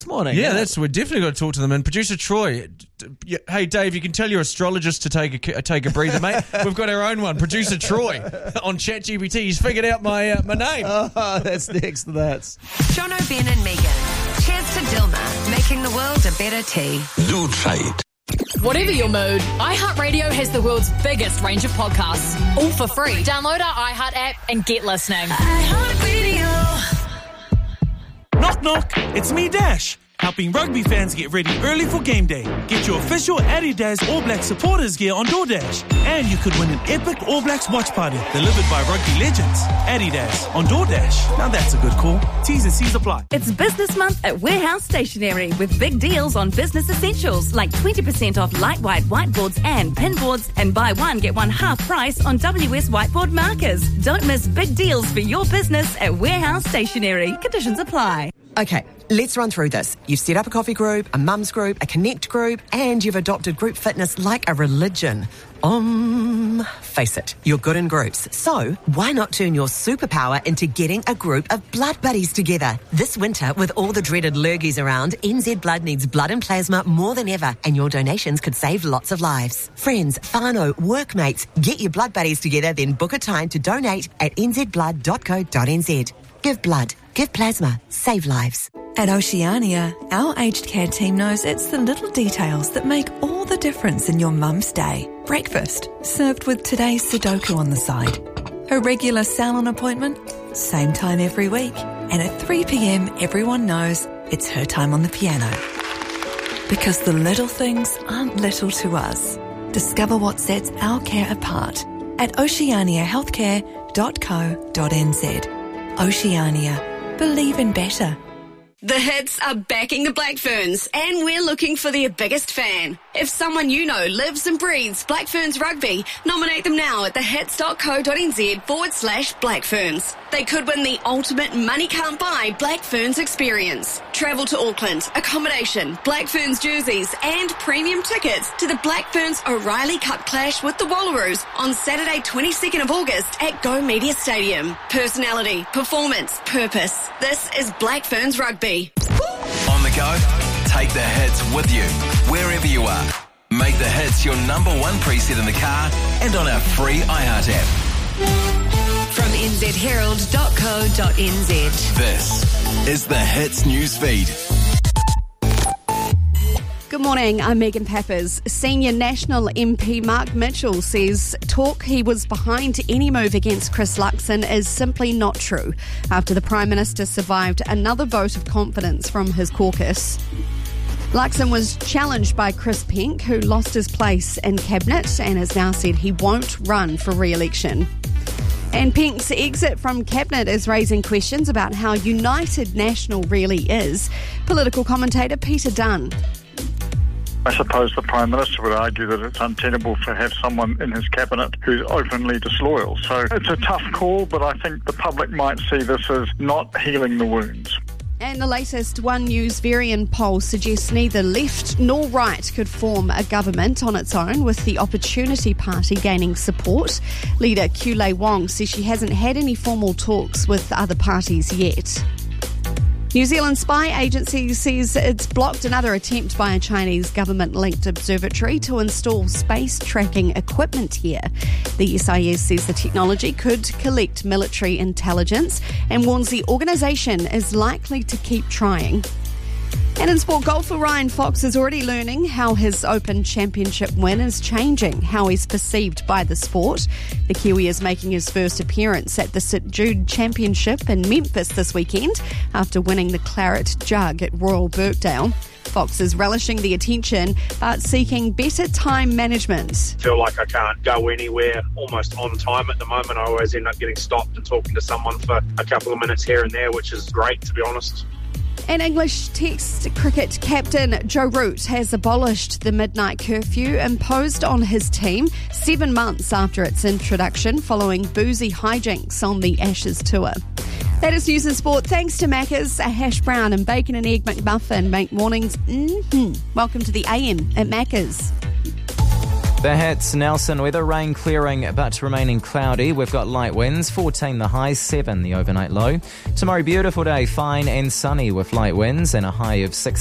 Morning. Yeah, we're definitely got to talk to them. And producer Troy, hey Dave, you can tell your astrologist to take a breather, mate. We've got our own one, producer Troy, on ChatGPT. He's figured out my name. Oh, that's next to that. Jono, Ben and Megan. Cheers to Dilma, making the world a better tea. Lutrate. Whatever your mood, iHeartRadio has the world's biggest range of podcasts, all for free. Download our iHeart app and get listening. iHeartRadio. Knock, knock. It's me, Dash, helping rugby fans get ready early for game day. Get your official Adidas All Blacks supporters gear on DoorDash. And you could win an epic All Blacks watch party delivered by rugby legends. Adidas on DoorDash. Now that's a good call. T's and C's apply. It's Business Month at Warehouse Stationery with big deals on business essentials like 20% off light white whiteboards and pinboards, and buy one, get one half price on WS whiteboard markers. Don't miss big deals for your business at Warehouse Stationery. Conditions apply. Okay, let's run through this. You've set up a coffee group, a mums group, a connect group, and you've adopted group fitness like a religion. Face it, you're good in groups. So, why not turn your superpower into getting a group of blood buddies together? This winter, with all the dreaded lurgies around, NZ Blood needs blood and plasma more than ever, and your donations could save lots of lives. Friends, whānau, workmates, get your blood buddies together, then book a time to donate at nzblood.co.nz. Give blood, give plasma, save lives. At Oceania, our aged care team knows it's the little details that make all the difference in your mum's day. Breakfast, served with today's Sudoku on the side. A regular salon appointment, same time every week. And at 3 p.m, everyone knows it's her time on the piano. Because the little things aren't little to us. Discover what sets our care apart at oceaniahealthcare.co.nz. Oceania. Believe in better. The Hits are backing the Black Ferns, and we're looking for their biggest fan. If someone you know lives and breathes Black Ferns rugby, nominate them now at thehits.co.nz/Black Ferns. They could win the ultimate money can't buy Black Ferns experience. Travel to Auckland, accommodation, Black Ferns jerseys, and premium tickets to the Black Ferns O'Reilly Cup clash with the Wallaroos on Saturday 22nd of August at Go Media Stadium. Personality, performance, purpose. This is Black Ferns rugby. On the go? Take the hits with you, wherever you are. Make the hits your number one preset in the car and on our free iHeart app. From nzherald.co.nz. This is the Hits newsfeed. Good morning, I'm Megan Peppers. Senior National MP Mark Mitchell says talk he was behind any move against Chris Luxon is simply not true after the Prime Minister survived another vote of confidence from his caucus. Luxon was challenged by Chris Penk, who lost his place in Cabinet and has now said he won't run for re-election. And Penk's exit from Cabinet is raising questions about how united National really is. Political commentator Peter Dunn. I suppose the Prime Minister would argue that it's untenable to have someone in his cabinet who's openly disloyal. So it's a tough call, but I think the public might see this as not healing the wounds. And the latest One News Varian poll suggests neither left nor right could form a government on its own, with the Opportunity Party gaining support. Leader Kulei Wong says she hasn't had any formal talks with other parties yet. New Zealand spy agency says it's blocked another attempt by a Chinese government-linked observatory to install space tracking equipment here. The SIS says the technology could collect military intelligence and warns the organisation is likely to keep trying. And in sport, golfer Ryan Fox is already learning how his Open Championship win is changing how he's perceived by the sport. The Kiwi is making his first appearance at the St Jude Championship in Memphis this weekend after winning the Claret Jug at Royal Birkdale. Fox is relishing the attention but seeking better time management. I feel like I can't go anywhere almost on time at the moment. I always end up getting stopped and talking to someone for a couple of minutes here and there, which is great, to be honest. And English Test cricket captain Joe Root has abolished the midnight curfew imposed on his team 7 months after its introduction following boozy hijinks on the Ashes tour. That is news and sport. Thanks to Macca's, a hash brown and bacon and egg McMuffin make mornings. Welcome to the AM at Macca's. The hits, Nelson weather, rain clearing but remaining cloudy. We've got light winds, 14 the high, 7 the overnight low. Tomorrow, beautiful day, fine and sunny with light winds and a high of 6.